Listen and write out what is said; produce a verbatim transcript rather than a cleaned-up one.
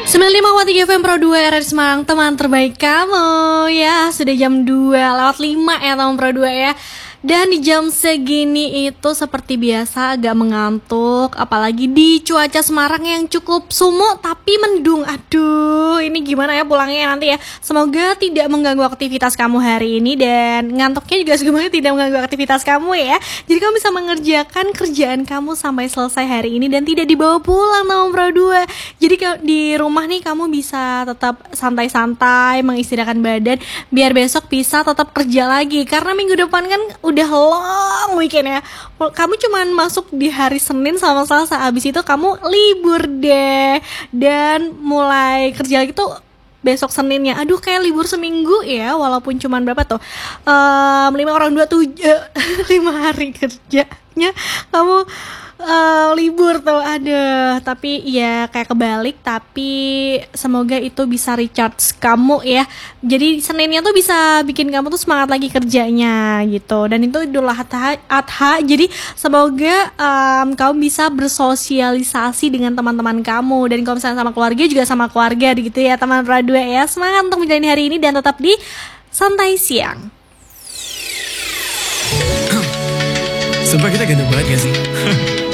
sembilan puluh lima koma tiga F M Pro dua R R Semarang, teman terbaik kamu. Ya, sudah jam dua lewat lima ya teman Pro dua ya. Dan di jam segini itu seperti biasa agak mengantuk, apalagi di cuaca Semarang yang cukup sumuk tapi mendung. Aduh, ini gimana ya pulangnya nanti ya. Semoga tidak mengganggu aktivitas kamu hari ini, dan ngantuknya juga semoga tidak mengganggu aktivitas kamu ya. Jadi kamu bisa mengerjakan kerjaan kamu sampai selesai hari ini dan tidak dibawa pulang teman Pro dua. Jadi di rumah nih kamu bisa tetap santai-santai mengistirahatkan badan biar besok bisa tetap kerja lagi, karena minggu depan kan udah long weekend ya. Kamu cuman masuk di hari Senin sama Selasa, abis itu kamu libur deh. Dan mulai kerja lagi tuh besok Seninnya. Aduh, kayak libur seminggu ya, walaupun cuman berapa tuh um, lima orang dua tujuh lima hari kerjanya kamu uh, libur tuh. Aduh, tapi ya kayak kebalik. Tapi semoga itu bisa recharge kamu ya. Jadi Seninnya tuh bisa bikin kamu tuh semangat lagi kerjanya gitu. Dan itu Idul Adha, Adha. Jadi semoga um, kamu bisa bersosialisasi dengan teman-teman kamu. Dan kalau misalnya sama keluarga juga sama keluarga gitu ya teman Radua ya. Semangat untuk menjalani hari ini dan tetap di Santai Siang. Sumpah kita ganteng banget gak sih?